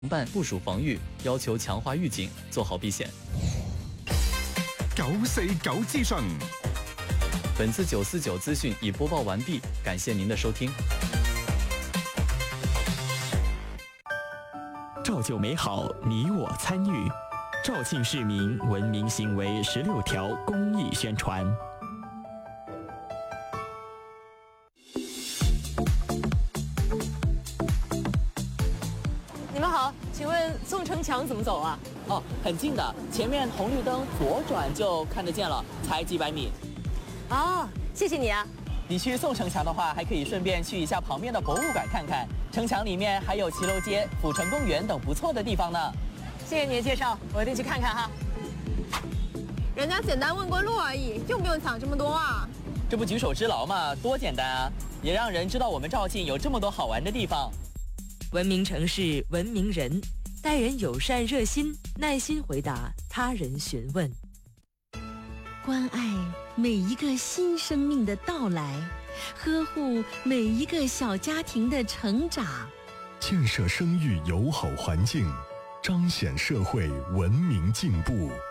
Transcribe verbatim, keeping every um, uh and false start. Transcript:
办部署防御，要求強化預警，做好避險。 九四九資訊， 本次九四九資訊已播報完畢，感謝您的收聽。 照舊美好，你我參與。肇慶市民文明行為十六條公益宣傳。 你們好，請問宋城牆怎麼走啊？ 哦，很近的，前面紅綠燈左轉就看得見了，才幾百米。 哦，謝謝你啊。 你去宋城牆的話，還可以順便去一下旁邊的博物館看看，城牆裡面還有騎樓街、阜成公園等不錯的地方呢。 謝謝你的介紹，我一定去看看哈。 人家簡單問過路而已，用不用講這麼多啊？ 這不舉手之勞嘛，多簡單啊！也讓人知道我們肇慶有這麼多好玩的地方。 文明城市，文明人，待人友善熱心，耐心回答他人詢問， 關愛每一個新生命的到來，呵護每一個小家庭的成長， 建設生育友好環境，彰顯社會文明進步。